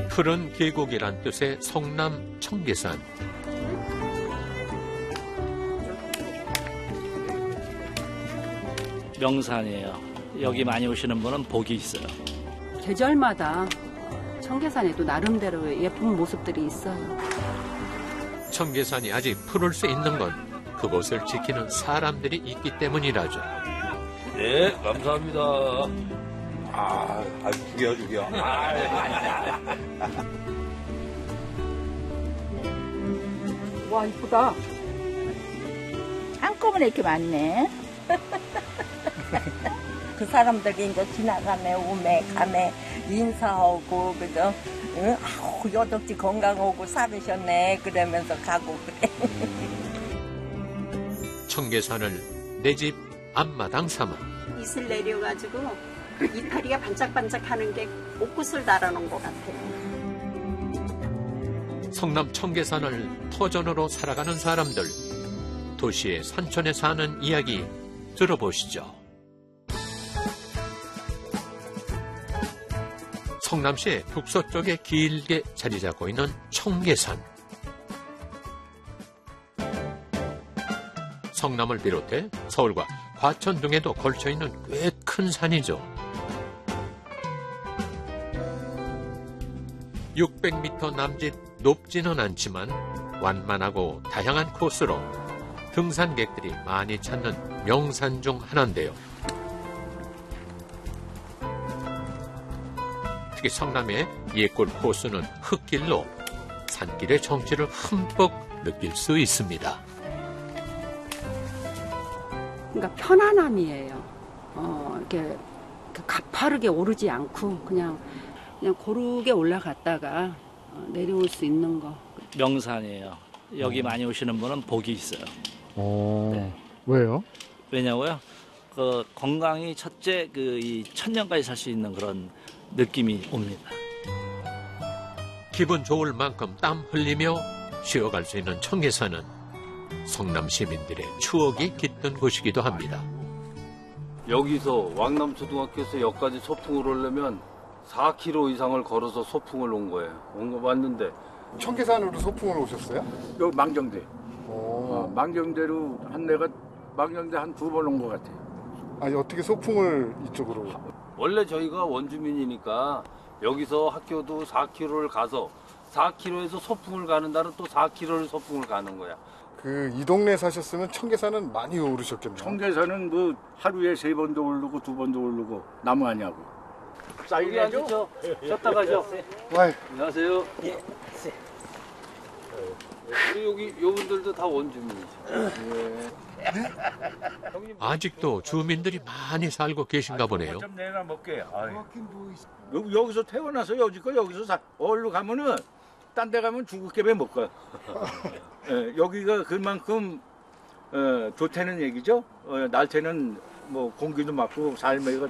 푸른 계곡이란 뜻의 성남 청계산. 명산이에요. 여기 많이 오시는 분은 복이 있어요. 계절마다 청계산에도 나름대로의 예쁜 모습들이 있어요. 청계산이 아직 푸를 수 있는 건 그곳을 지키는 사람들이 있기 때문이라죠. 네, 감사합니다. 죽여. 와, 이쁘다. 한꺼번에 이렇게 많네. 그 사람들이 이제 지나가네, 오매, 가네, 인사하고, 그죠? 응? 아우, 여덕지 건강하고 살으셨네. 그러면서 가고 그래. 청계산을 내 집 앞마당 삼아 이슬 내려가지고 이파리가 반짝반짝하는 게 옷구슬 달아놓은 것 같아요. 성남 청계산을 터전으로 살아가는 사람들, 도시의 산촌에 사는 이야기 들어보시죠. 성남시의 북서쪽에 길게 자리 잡고 있는 청계산. 성남을 비롯해 서울과 과천 등에도 걸쳐있는 꽤 큰 산이죠. 600m 남짓 높지는 않지만 완만하고 다양한 코스로 등산객들이 많이 찾는 명산 중 하나인데요. 특히 성남의 예골 코스는 흙길로 산길의 정취를 흠뻑 느낄 수 있습니다. 그러니까 편안함이에요. 이렇게 가파르게 오르지 않고 그냥 고르게 올라갔다가 내려올 수 있는 거. 명산이에요. 여기 많이 오시는 분은 복이 있어요. 네. 왜요? 왜냐고요? 그 건강이 첫째 이 천년까지 살 수 있는 그런 느낌이 옵니다. 기분 좋을 만큼 땀 흘리며 쉬어갈 수 있는 청계산은 성남 시민들의 추억이 깃든 곳이기도 합니다. 여기서 왕남초등학교에서 여기까지 소풍을 오려면 4km 이상을 걸어서 소풍을 온 거예요. 왔는데 청계산으로 소풍을 오셨어요? 여기 망정대. 오. 망정대로 내가 망정대 한 2번 온 것 같아요. 아니 어떻게 소풍을 이쪽으로? 원래 저희가 원주민이니까 여기서 학교도 4km를 가서 4km에서 소풍을 가는 날은 또 4km를 소풍을 가는 거야. 이 동네 사셨으면 청계산은 많이 오르셨겠네요. 청계산은 뭐 하루에 3번도 오르고 2번도 오르고 나무 아니하고. 여기 앉으죠. 쉬었다 가죠. 와이. 안녕하세요. 예. 우리 여기 요분들도 다 원주민이죠. 아직도 주민들이 많이 살고 계신가 보네요. 좀 내가 먹게. 여기서 태어나서 여지껏 여기서 어디로 가면은 딴 데 가면 중국 개배 못 가요. 예, 여기가 그만큼 좋다는 얘기죠. 날때는 뭐 공기도 맑고 삶의